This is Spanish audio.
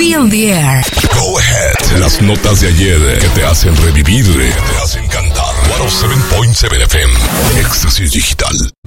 Feel the air. Go ahead. Las notas de ayer que te hacen revivir, que te hacen cantar. 107.7 FM. Éxtasis Digital.